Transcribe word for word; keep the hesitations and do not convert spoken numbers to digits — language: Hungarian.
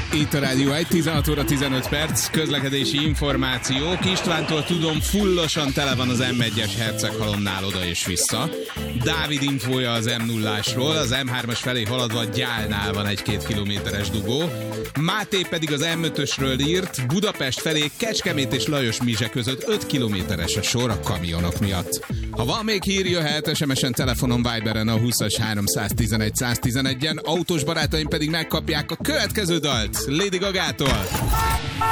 Itt a Rádió egy, tizenhat óra tizenöt perc, közlekedési információk. Istvántól tudom, fullosan tele van az em egyes Herceghalomnál oda és vissza. Dávid infója az em nullásról, az em hármas felé haladva Gyálnál van egy-két kilométeres dugó. Máté pedig az em ötösről írt, Budapest felé Kecskemét és Lajos Mizse között öt kilométeres a sor a kamionok miatt. Ha van még hír, jöhet es em esen, telefonon, Viberen a húszas háromszáztizenegy száztizenegyen, autós barátaim pedig megkapják a következő dalt Lady Gagától.